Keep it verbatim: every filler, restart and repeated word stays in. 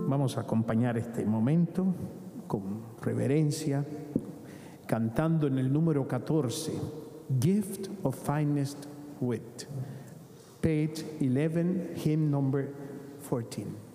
Vamos a acompañar este momento con reverencia, cantando en el número catorce, Gift of Finest Wit, page eleven, hymn number fourteen.